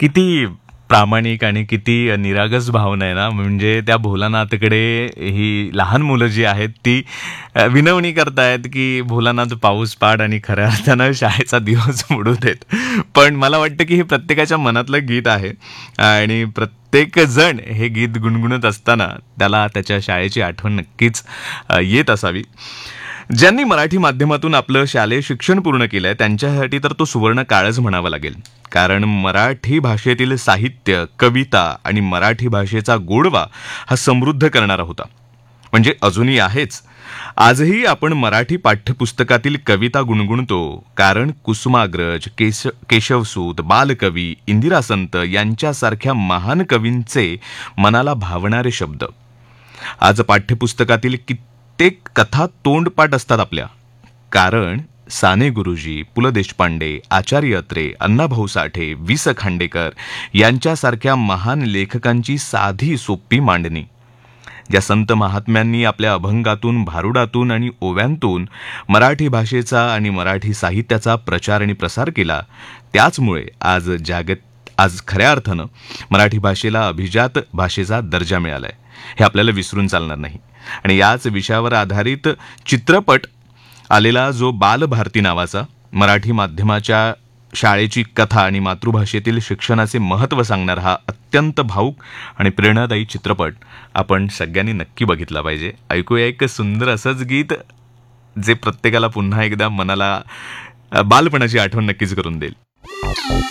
किती प्रामाणिक आणि किती निरागस भावना आहे ना. म्हणजे त्या भोलानाथकडे ही लहान मुलं जी आहेत ती विनवणी करतायत की भोलानाथ पाऊस पाड आणि खऱ्या अर्थानं शाळेचा दिवस मोडू देत. पण मला वाटतं की हे प्रत्येकाच्या मनातलं गीत आहे आणि प्रत्येक जण हे गीत गुणगुणत असताना त्याला त्याच्या शाळेची आठवण नक्कीच येत असावी. ज्यांनी मराठी माध्यमातून आपलं शालेय शिक्षण पूर्ण केलंय त्यांच्यासाठी तर तो सुवर्ण काळच म्हणावा लागेल. कारण मराठी भाषेतील साहित्य, कविता आणि मराठी भाषेचा गोडवा हा समृद्ध करणारा होता. म्हणजे अजूनही आहेच. आजही आपण मराठी पाठ्यपुस्तकातील कविता गुणगुणतो कारण कुसुमाग्रज, केशवसूत, बालकवी, इंदिरा संत यांच्यासारख्या महान कवींचे मनाला भावणारे शब्द. आज पाठ्यपुस्तकातील कित्येक कथा तोंडपाठ असतात आपल्या. कारण साने गुरुजी, पु ल देशपांडे, आचार्य अत्रे, अण्णाभाऊ साठे, वि स खांडेकर यांच्यासारख्या महान लेखकांची साधी सोपी मांडणी. ज्या संत महात्म्यांनी आपल्या अभंगातून, भारुडातून आणि ओव्यांतून मराठी भाषेचा आणि मराठी साहित्याचा प्रचार आणि प्रसार केला, त्याचमुळे आज खऱ्या अर्थानं मराठी भाषेला अभिजात भाषेचा दर्जा मिळालाय. हे आपल्याला विसरून चालणार नाही. आणि याच विषयावर आधारित चित्रपट आलेला जो बालभारती नावाचा मराठी माध्यमाच्या शाळेची कथा आणि मातृभाषेतील शिक्षणाचे महत्त्व सांगणारा हा अत्यंत भावूक आणि प्रेरणादायी चित्रपट आपण सगळ्यांनी नक्की बघितला पाहिजे. ऐकूया एक सुंदर असंच गीत जे प्रत्येकाला पुन्हा एकदा मनाला बालपणाची आठवण नक्कीच करून देईल.